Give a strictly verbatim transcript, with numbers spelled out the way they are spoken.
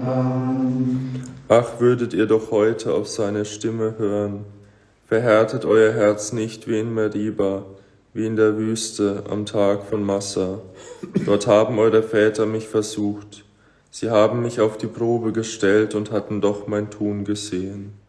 Ach, würdet ihr doch heute auf seine Stimme hören. Verhärtet euer Herz nicht wie in Meriba, wie in der Wüste am Tag von Massa. Dort haben eure Väter mich versucht. Sie haben mich auf die Probe gestellt und hatten doch mein Tun gesehen.